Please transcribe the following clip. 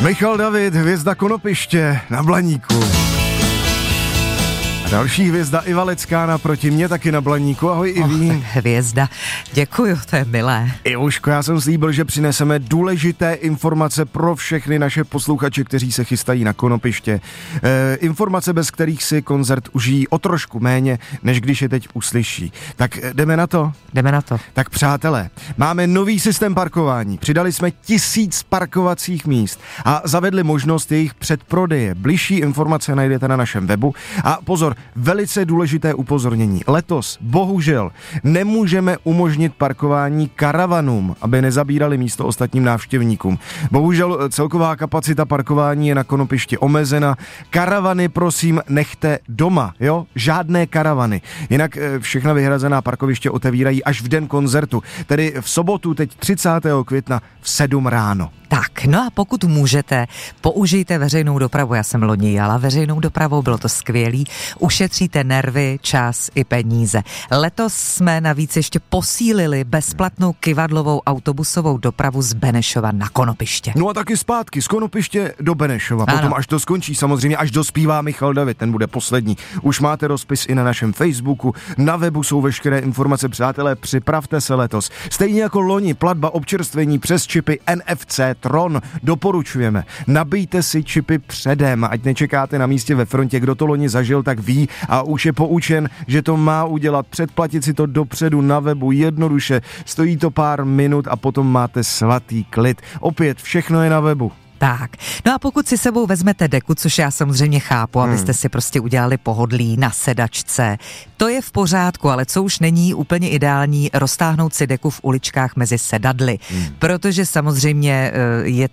Michal David, hvězda Konopiště na Blaníku. A další hvězda Iva Lecká naproti mě taky na Blaníku. Ahoj Iví. Hvězda, děkuju, to je milé. Ivuško, já jsem slíbil, že přineseme důležité informace pro všechny naše posluchače, kteří se chystají na Konopiště. Informace, bez kterých si koncert užijí o trošku méně, než když je teď uslyší. Tak jdeme na to? Jdeme na to. Tak přátelé, máme nový systém parkování. Přidali jsme 1000 parkovacích míst a zavedli možnost jejich předprodeje. Bližší informace najdete na našem webu. A pozor, velice důležité upozornění. Letos, bohužel, nemůžeme umožnit parkování karavanům, aby nezabírali místo ostatním návštěvníkům. Bohužel celková kapacita parkování je na Konopišti omezena. Karavany prosím nechte doma, jo? Žádné karavany. Jinak všechna vyhrazená parkoviště otevírají až v den koncertu, tedy v sobotu, teď 30. května v 7 ráno. Tak, no a pokud můžete, použijte veřejnou dopravu. Já jsem loni jela veřejnou dopravou, bylo to skvělý. Ušetříte nervy, čas i peníze. Letos jsme navíc ještě posílili bezplatnou kyvadlovou autobusovou dopravu z Benešova na Konopiště. No a taky zpátky z Konopiště do Benešova. Ano. Potom až to skončí, samozřejmě až dospívá Michal David, ten bude poslední. Už máte rozpis i na našem Facebooku, na webu jsou veškeré informace, přátelé, připravte se letos. Stejně jako loni, platba občerstvení přes čipy NFC Tron doporučujeme. Nabijte si čipy předem, ať nečekáte na místě ve frontě. Kdo to loni zažil, tak ví a už je poučen, že to má udělat. Předplatit si to dopředu na webu jednoduše. Stojí to pár minut a potom máte svatý klid. Opět všechno je na webu. Tak, no a pokud si sebou vezmete deku, což já samozřejmě chápu, abyste si prostě udělali pohodlí na sedačce, to je v pořádku, ale co už není úplně ideální, roztáhnout si deku v uličkách mezi sedadly, protože samozřejmě je